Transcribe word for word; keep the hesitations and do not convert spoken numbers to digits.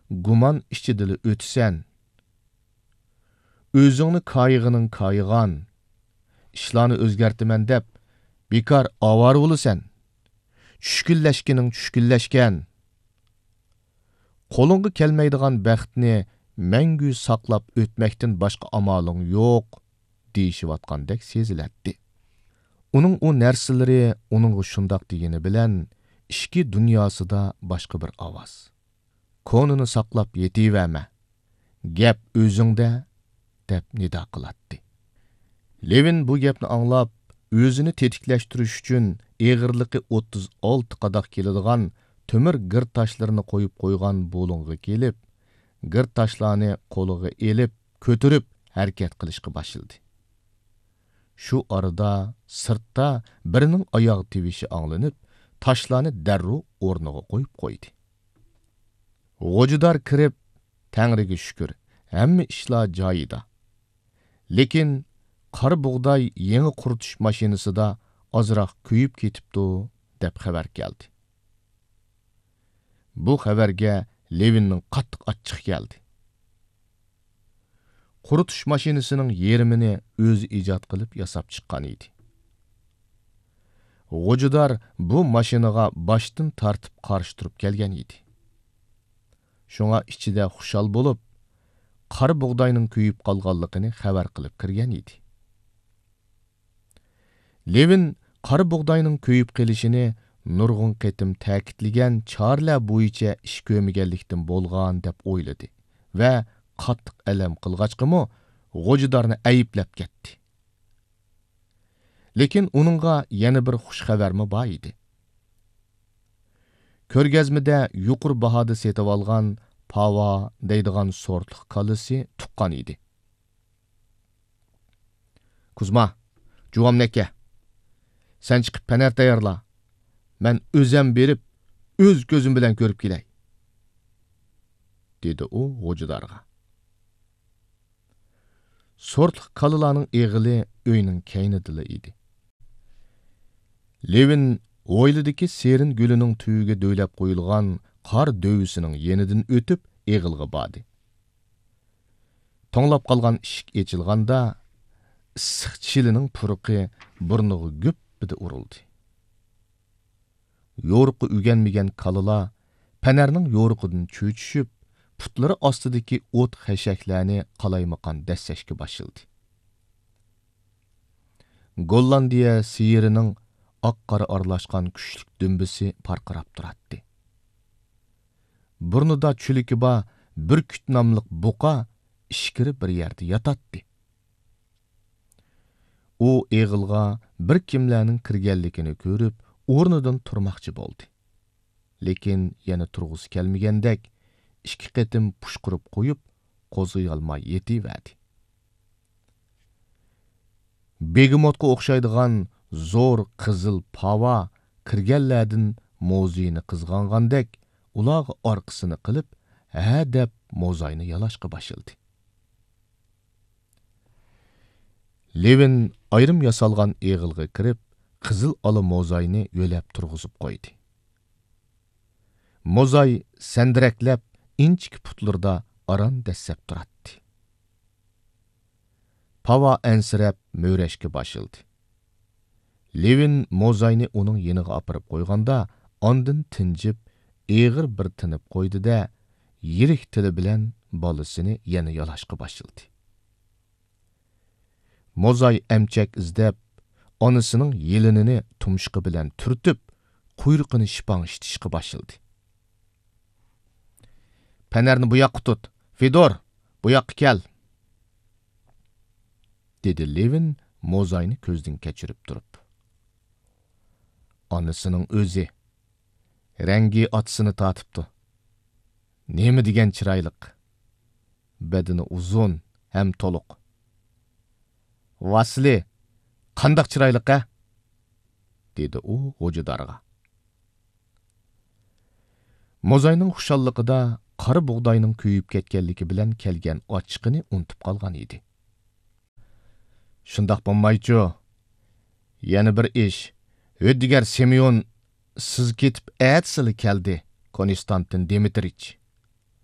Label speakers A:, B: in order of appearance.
A: gumon ichidili o'tsan, o'zingni kayığının kayıgan, ishlarni o'zgartiman deb bekor avara bo'lasan, tushkunlashganing tushkunlashgan, qo'lingga kelmaydigan baxtni mangu saqlab o'tmakdan boshqa amoling yo'q deyishayotgandek sezilatdi. Uning u narsalari uningga shundoq degani bilan ishki dunyosida boshqa bir ovoz. Konini saqlab yetiverma. Gap o'zingda deb nido qilatdi. Levin bu gapni anglab, o'zini tetiklashtirish uchun eg'irligi o'ttiz olti qadoq keladigan temir gir tashlarini qo'yib qo'ygan bo'lingga kelib, gir tashlarni qo'liga elib, ko'tarib harakat qilishga boshladi. Shu orada sirtda birining oyoq tevishi anglanib, tashlarni darrov o'rniga qo'yib qo'ydi. G'ojidor kirib, Tangriga shukr, hamma ishlar joyida. Lekin qora bug'doy yangi quritish mashinasida ozroq kuyib ketibdi deb xabar keldi. Bu xabarga Levinning qattiq achchiq keldi. Quritish mashinasining yerimini o'zi ijod qilib yasab chiqqan edi. G'ojidor bu mashinaga boshdan tortib qarshi turib kelgan edi. Shunga ichida xushal bo'lib, qora bug'doyning kuyib qolganligini xabar qilib kirgan edi. Levin qora bug'doyning kuyib qolishini nurg'un qitim ta'kidlagan chorlar bo'yicha ish ko'maganlikdan bo'lgan deb o'yladi va qattiq alam qilg'achqimi G'ojidorni ayblab ketdi. Lekin uningga yana bir xush xabarmi bor edi. Ko'rgazmada yuqori bahoda setib olgan pava deydigan sortliq kalisi tuqqan edi. Kuzma, juvamnaka, sen chiqib panar tayyorla. Men o'zim berib, o'z ko'zim bilan ko'rib kelay, dedi u G'ojidorga. Sortliq kalilarning eg'ili uyning kaynidili edi. Levin o'yladiki serin gülüning tüyüge döylep qo'yilgan qar dövüsünün yenidan o'tib eg'ilga bordi. Tonglab qolgan eshik echilganda issiq chilining puruqi burniga güppida urildi. Yo'riqi uganmagan kalilar panarning yo'riqidan cho'chishib, putlari ostidagi o't xashaklarni qalaymaqan dassashga boshladi. Gollandiya siyirining oq-qora aralashgan kuchlik dumbisi parqirab turardi. Burnida chuliki ba bir küt namliq buqa ishkiri bir yerda yotadi. U eg'ilga bir kimlarning kirganligini ko'rib, o'rnidan turmoqchi bo'ldi. Lekin yana turg'usi kelmagandek, ikki qatim pushqirib qo'yib, qo'zg'ay olmay yetiverdi. Begimotga o'xshaydigan zo'r qizil pava kirganlardan moziyni qizg'angandek, ularga orqasini qilib, ha deb mozayni yalashqa boshladi. Levin ayrim yasalgan eg'ilga kirib, qizil ola mozayni yo'lab turg'izib qo'ydi. Mozay sandiraklab inchik putlarda aran dassab turardi. Pava ansirab mo'rashga boshladi. Levin mozayni uning yeniga apirib qo'yganda, ondan tinjib, eg'ir bir tinib qo'ydi-da, yirik tili bilan bolasini yana yalashqa boshladi. Mozay emchak izlab, onasining yelinini tumshqi bilan turtib, quyruqini shipang'ishtishga boshladi. Panarni bu yoqqa tut, Fedor, bu yoqqa kel, dedi Levin Mozayni ko'zdan kechirib turib. Onasining o'zi rangi otsini tatibdi. Nima degan chiroyliq. Badini uzun ham to'liq. Vasli, qandoq chiroyliq a? dedi u G'ojidorga. Mozayning xushalligida qora bug'doyning kuyib ketganligi bilan kelgan ochiqini unutib qolgan edi. Shundoq bo'lmaychi. Yana bir ish. Öddigar Semyon siz ketib atsili keldi, Konstantin Dmitrich.